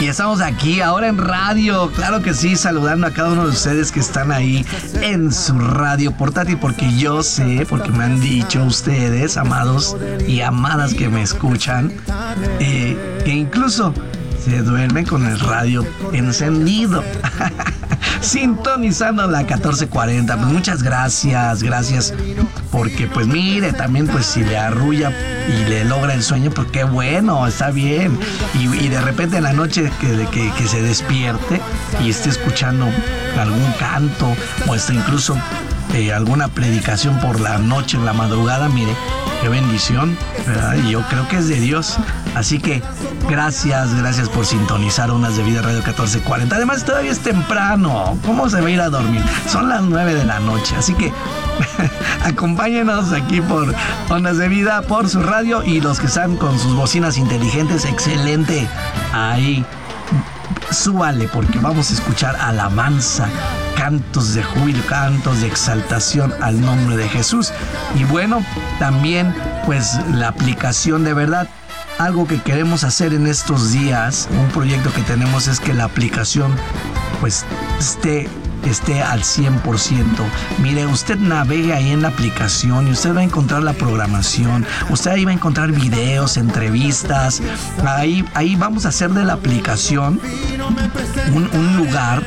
Y estamos aquí ahora en radio, claro que sí, saludando a cada uno de ustedes que están ahí en su radio portátil, porque yo sé, porque me han dicho ustedes, amados y amadas que me escuchan, que incluso se duermen con el radio encendido. Sintonizando la 1440. Pues muchas gracias. Porque pues mire, también pues si le arrulla y le logra el sueño, pues qué bueno, está bien. Y de repente en la noche que se despierte y esté escuchando algún canto o hasta incluso alguna predicación por la noche, en la madrugada, mire, qué bendición, ¿verdad? Y yo creo que es de Dios. Así que gracias por sintonizar Ondas de Vida Radio 1440. Además todavía es temprano, ¿cómo se va a ir a dormir? Son las 9 de la noche, así que acompáñenos aquí por Ondas de Vida, por su radio, y los que están con sus bocinas inteligentes, excelente, ahí súbale, porque vamos a escuchar alabanza, cantos de júbilo, cantos de exaltación al nombre de Jesús. Y bueno, también pues la aplicación de verdad. Algo que queremos hacer en estos días, un proyecto que tenemos, es que la aplicación pues esté al 100%. Mire, usted navegue ahí en la aplicación y usted va a encontrar la programación, usted ahí va a encontrar videos, entrevistas. Ahí vamos a hacer de la aplicación un lugar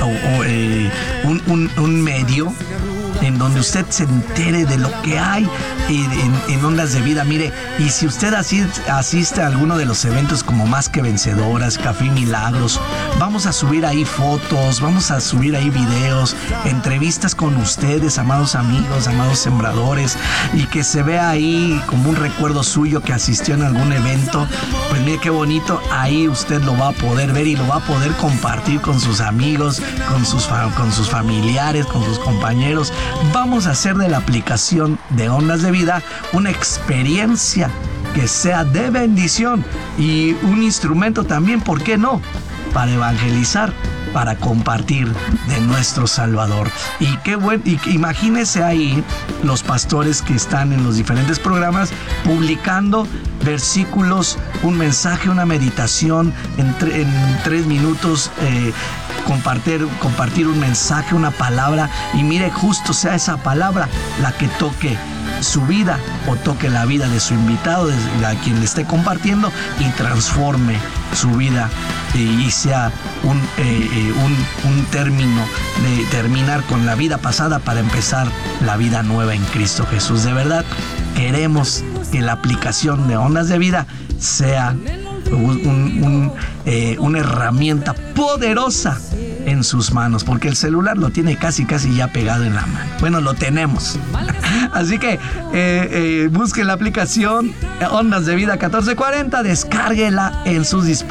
un medio en donde usted se entere de lo que hay en Ondas de Vida. Mire, y si usted asiste a alguno de los eventos como Más que Vencedoras, Café y Milagros, vamos a subir ahí fotos, vamos a subir ahí videos, entrevistas con ustedes, amados amigos, amados sembradores, y que se vea ahí como un recuerdo suyo que asistió en algún evento. Pues mire qué bonito, ahí usted lo va a poder ver y lo va a poder compartir con sus amigos, con sus familiares, con sus compañeros. Vamos a hacer de la aplicación de Ondas de Vida una experiencia que sea de bendición y un instrumento también, ¿por qué no?, para evangelizar, para compartir de nuestro Salvador. Y qué bueno, y imagínese ahí los pastores que están en los diferentes programas publicando versículos, un mensaje, una meditación en 3 minutos, compartir un mensaje, una palabra, y mire, justo sea esa palabra la que toque su vida o toque la vida de su invitado, de a quien le esté compartiendo, y transforme su vida y sea un término de terminar con la vida pasada para empezar la vida nueva en Cristo Jesús. De verdad, queremos que la aplicación de Ondas de Vida sea una herramienta poderosa en sus manos, porque el celular lo tiene casi ya pegado en la mano. Bueno, lo tenemos. Así que busque la aplicación Ondas de Vida 1440, descárguela en sus dispositivos.